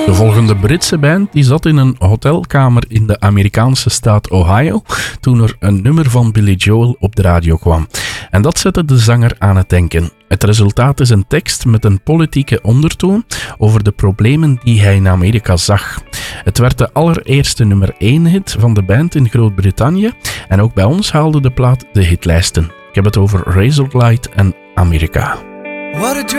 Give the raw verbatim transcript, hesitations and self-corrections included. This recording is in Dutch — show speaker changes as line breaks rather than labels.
De volgende Britse band die zat in een hotelkamer in de Amerikaanse staat Ohio toen er een nummer van Billy Joel op de radio kwam. En dat zette de zanger aan het denken. Het resultaat is een tekst met een politieke ondertoon over de problemen die hij in Amerika zag. Het werd de allereerste nummer één hit van de band in Groot-Brittannië en ook bij ons haalde de plaat de hitlijsten. Ik heb het over Razorlight en Amerika.